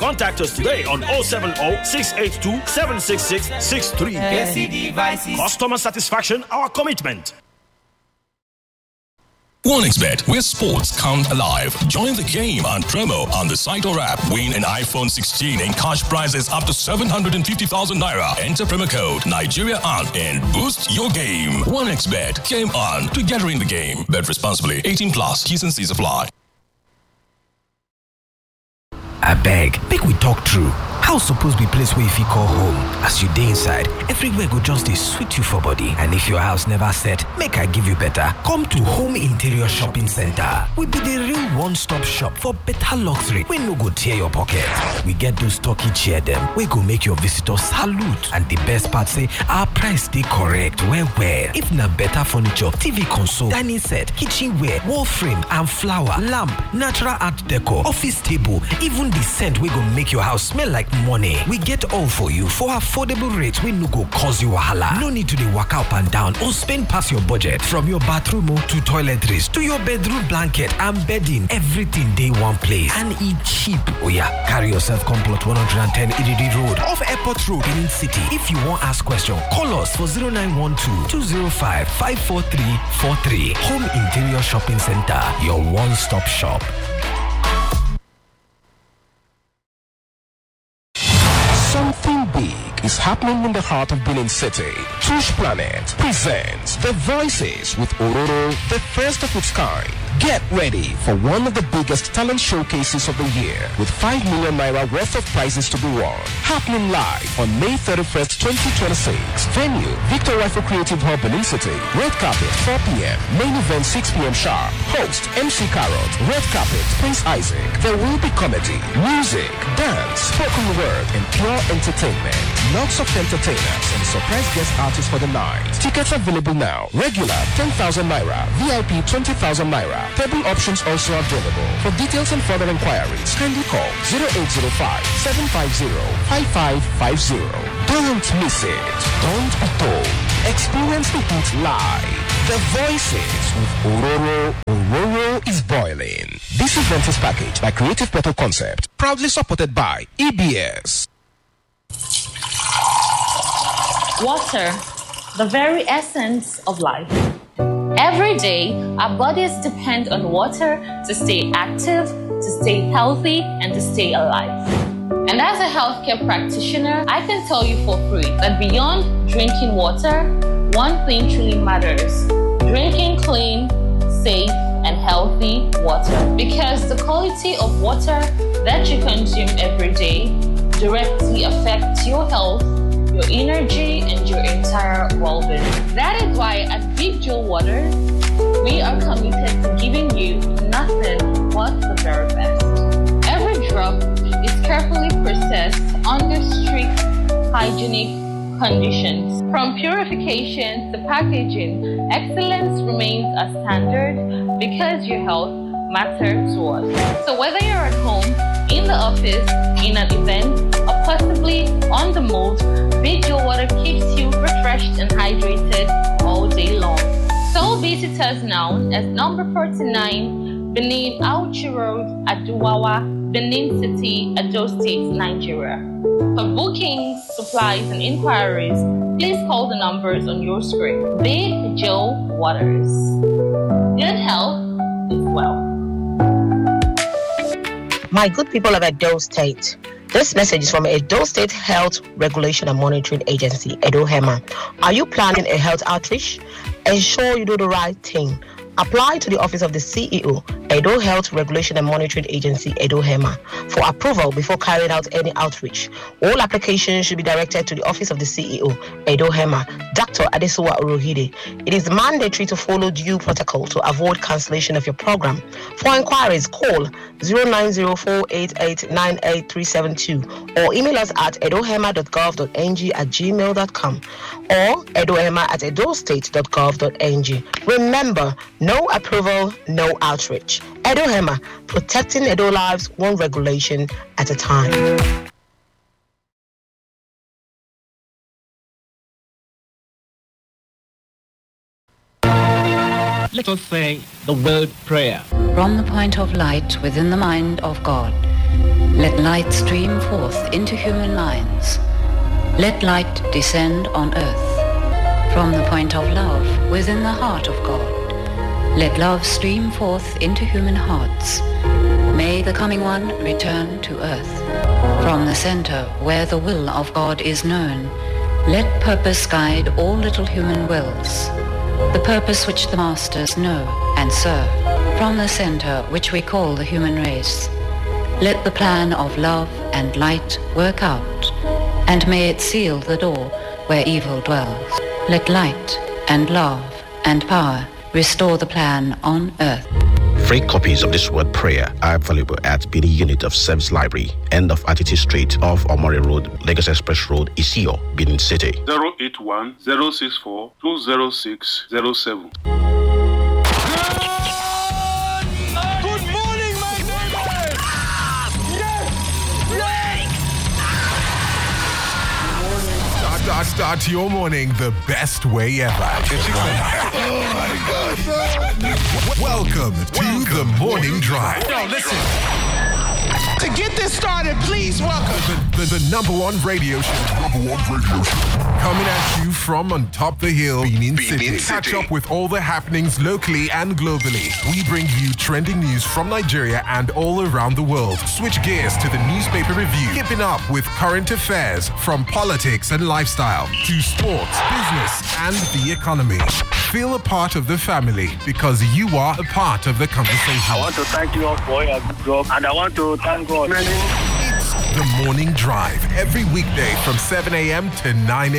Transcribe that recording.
Contact us today on 070-682-766-63. Customer satisfaction, our commitment. 1xBet, where sports come alive. Join the game and promo on the site or app. Win an iPhone 16 and cash prizes up to 750,000 naira. Enter promo code Nigeria on and boost your game. 1xBet, game on, together in the game. Bet responsibly. 18 plus. T's and C's apply. I beg, make we talk true. House suppose be place where if you call home. As you dey inside, everywhere go just dey sweet you for body. And if your house never set, make I give you better. Come to Home Interior Shopping Center. We be the real one-stop shop for better luxury. We no go tear your pocket. We get those talkie chair them. We go make your visitors salute. And the best part say, our price dey correct. Where? If na better furniture, TV console, dining set, kitchenware, wall frame, and flower, lamp, natural art decor, office table, even the scent we go make your house smell like money. We get all for you for affordable rates. We no go cause you wahala. No need to dey waka up and down or spend past your budget. From your bathroom to toiletries to your bedroom blanket and bedding, everything dey one place and e cheap. Oh yeah, carry yourself come plot 110 Ididi Road off Airport Road in City. If you want ask question, call us for 0912-205-54343. Home Interior Shopping Center, your one-stop shop. Something big is happening in the heart of Benin City. Tush Planet presents The Voices with Ororo, the first of its kind. Get ready for one of the biggest talent showcases of the year with 5 million naira worth of prizes to be won. Happening live on May 31st, 2026. Venue, Victor Rifle Creative Hub, Benin City. Red carpet, 4 p.m. Main event, 6 p.m. sharp. Host, MC Carrot. Red carpet, Prince Isaac. There will be comedy, music, dance, spoken word, and pure entertainment. Lots of entertainers and surprise guest artists for the night. Tickets available now. Regular, 10,000 naira. VIP, 20,000 naira. Table options also available. For details and further inquiries, kindly call 0805-750-5550. Don't miss it. Don't be told. Experience the heat live. The Voices with Ororo. Ororo is boiling. This event is packaged by Creative Portal Concept, proudly supported by EBS. Water, the very essence of life. Every day, our bodies depend on water to stay active, to stay healthy, and to stay alive. And as a healthcare practitioner, I can tell you for free that beyond drinking water, one thing truly matters: drinking clean, safe, and healthy water. Because the quality of water that you consume every day directly affects your health, your energy, and your entire well-being. That is why at Big Joe Waters, we are committed to giving you nothing but the very best. Every drop is carefully processed under strict hygienic conditions. From purification to packaging, excellence remains a standard because your health matters to us. So whether you're at home, in the office, in an event, or possibly on the move, Big Joe Water keeps you refreshed and hydrated all day long. So visit us now at number 49 Benin Auchi Road, Aduwawa, Benin City, Edo State, Nigeria. For bookings, supplies, and inquiries, please call the numbers on your screen. Big Joe Waters. Good health is wealth. My good people of Edo State, this message is from Edo State Health Regulation and Monitoring Agency, EDOHEMA. Are you planning a health outreach? Ensure you do the right thing. Apply to the office of the CEO, Edo Health Regulation and Monitoring Agency, EDOHEMA, for approval before carrying out any outreach. All applications should be directed to the office of the CEO, EDOHEMA, Dr. Adesuwa Orohide. It is mandatory to follow due protocol to avoid cancellation of your program. For inquiries, call 0904889837 or email us at edohema.gov.ng@gmail.com or edohema@edostate.gov.ng. Remember, no approval, no outreach. EDOHEMA, protecting Edo lives one regulation at a time. Let us say the word prayer. From the point of light within the mind of God, Let light stream forth into human minds. Let light descend on earth. From the point of love within the heart of God, let love stream forth into human hearts. May the coming one return to earth. From the center where the will of God is known, let purpose guide all little human wills, the purpose which the masters know and serve. From the center which we call the human race, let the plan of love and light work out, and may it seal the door where evil dwells. Let light and love and power restore the plan on earth. Free copies of this word prayer are available at Bini Unit of Service Library, end of Atiti Street, off Omori Road, Lagos Express Road, Isio, Benin City. 081 064 206 07. Start your morning the best way ever. Oh my God. Welcome to the Morning Drive. No, listen. To get this started, please welcome The number one radio show. Coming at you from on top the hill, Benin City. Catch up with all the happenings locally and globally. We bring you trending news from Nigeria and all around the world. Switch gears to the newspaper review. Keeping up with current affairs from politics and lifestyle to sports, business, and the economy. Feel a part of the family because you are a part of the conversation. I want to thank you all for your good job, and I want to thank God. It's the Morning Drive every weekday from 7 a.m. to 9 a.m.